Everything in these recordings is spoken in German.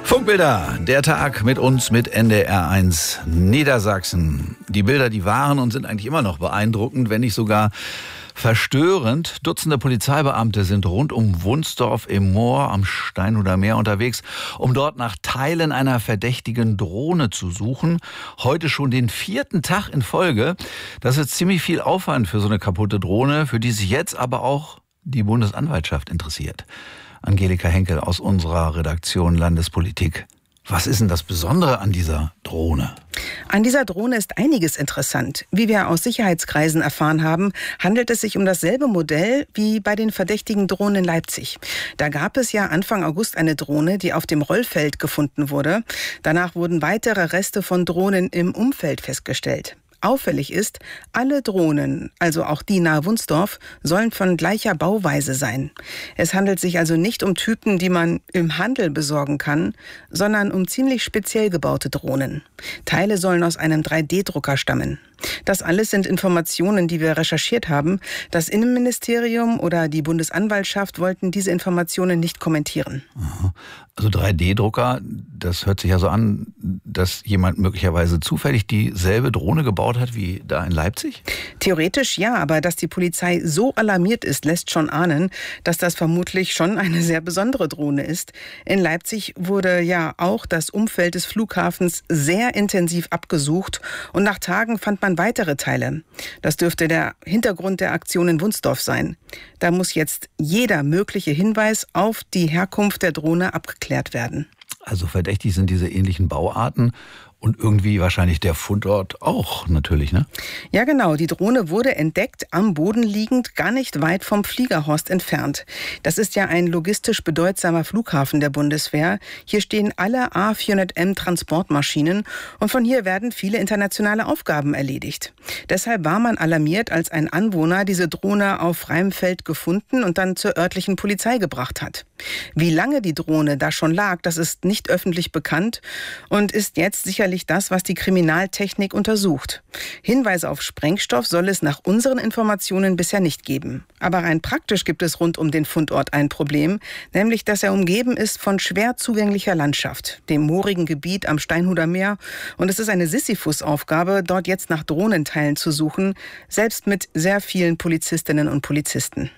Funkbilder, der Tag mit uns mit NDR1 Niedersachsen. Die Bilder, die waren und sind eigentlich immer noch beeindruckend, wenn nicht sogar verstörend. Dutzende Polizeibeamte sind rund um Wunsdorf im Moor am Steinhuder Meer unterwegs, um dort nach Teilen einer verdächtigen Drohne zu suchen. Heute schon den 4. Tag in Folge. Das ist ziemlich viel Aufwand für so eine kaputte Drohne, für die sich jetzt aber auch die Bundesanwaltschaft interessiert. Angelika Henkel aus unserer Redaktion Landespolitik. Was ist denn das Besondere an dieser Drohne? An dieser Drohne ist einiges interessant. Wie wir aus Sicherheitskreisen erfahren haben, handelt es sich um dasselbe Modell wie bei den verdächtigen Drohnen in Leipzig. Da gab es ja Anfang August eine Drohne, die auf dem Rollfeld gefunden wurde. Danach wurden weitere Reste von Drohnen im Umfeld festgestellt. Auffällig ist, alle Drohnen, also auch die nahe Wunsdorf, sollen von gleicher Bauweise sein. Es handelt sich also nicht um Typen, die man im Handel besorgen kann, sondern um ziemlich speziell gebaute Drohnen. Teile sollen aus einem 3D-Drucker stammen. Das alles sind Informationen, die wir recherchiert haben. Das Innenministerium oder die Bundesanwaltschaft wollten diese Informationen nicht kommentieren. Also 3D-Drucker, das hört sich ja so an, dass jemand möglicherweise zufällig dieselbe Drohne gebaut hat wie da in Leipzig? Theoretisch ja, aber dass die Polizei so alarmiert ist, lässt schon ahnen, dass das vermutlich schon eine sehr besondere Drohne ist. In Leipzig wurde ja auch das Umfeld des Flughafens sehr intensiv abgesucht und nach Tagen fand man weitere Teile. Das dürfte der Hintergrund der Aktion in Wunsdorf sein. Da muss jetzt jeder mögliche Hinweis auf die Herkunft der Drohne abgeklärt werden. Also verdächtig sind diese ähnlichen Bauarten und irgendwie wahrscheinlich der Fundort auch natürlich, ne? Ja genau, die Drohne wurde entdeckt, am Boden liegend, gar nicht weit vom Fliegerhorst entfernt. Das ist ja ein logistisch bedeutsamer Flughafen der Bundeswehr. Hier stehen alle A400M Transportmaschinen und von hier werden viele internationale Aufgaben erledigt. Deshalb war man alarmiert, als ein Anwohner diese Drohne auf freiem Feld gefunden und dann zur örtlichen Polizei gebracht hat. Wie lange die Drohne da schon lag, das ist nicht öffentlich bekannt und ist jetzt sicherlich das, was die Kriminaltechnik untersucht. Hinweise auf Sprengstoff soll es nach unseren Informationen bisher nicht geben. Aber rein praktisch gibt es rund um den Fundort ein Problem, nämlich dass er umgeben ist von schwer zugänglicher Landschaft, dem moorigen Gebiet am Steinhuder Meer. Und es ist eine Sisyphus-Aufgabe, dort jetzt nach Drohnenteilen zu suchen, selbst mit sehr vielen Polizistinnen und Polizisten.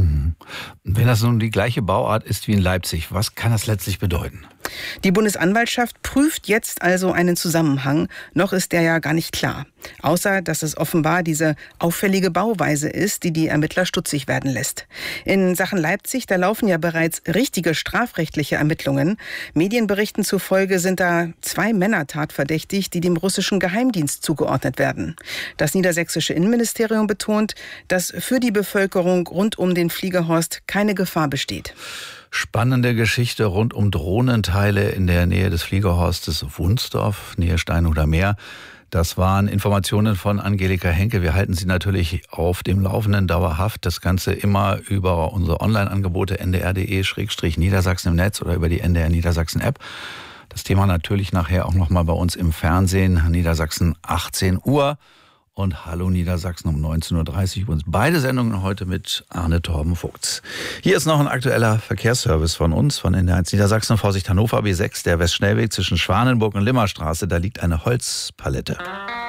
Wenn das nun die gleiche Bauart ist wie in Leipzig, was kann das letztlich bedeuten? Die Bundesanwaltschaft prüft jetzt also einen Zusammenhang. Noch ist der ja gar nicht klar. Außer, dass es offenbar diese auffällige Bauweise ist, die die Ermittler stutzig werden lässt. In Sachen Leipzig, da laufen ja bereits richtige strafrechtliche Ermittlungen. Medienberichten zufolge sind da 2 Männer tatverdächtig, die dem russischen Geheimdienst zugeordnet werden. Das niedersächsische Innenministerium betont, dass für die Bevölkerung rund um den Fliegerhorst keine Gefahr besteht. Spannende Geschichte rund um Drohnenteile in der Nähe des Fliegerhorstes Wunsdorf, Nähe Steinhuder Meer. Das waren Informationen von Angelika Henkel. Wir halten Sie natürlich auf dem Laufenden dauerhaft. Das Ganze immer über unsere Online-Angebote ndr.de/Niedersachsen im Netz oder über die NDR Niedersachsen App. Das Thema natürlich nachher auch nochmal bei uns im Fernsehen. Niedersachsen 18 Uhr. Und Hallo Niedersachsen um 19.30 Uhr. Übrigens beide Sendungen heute mit Arne Torben-Vogts. Hier ist noch ein aktueller Verkehrsservice von uns, von NDR1 Niedersachsen. Vorsicht Hannover B6, der Westschnellweg zwischen Schwanenburg und Limmerstraße. Da liegt eine Holzpalette.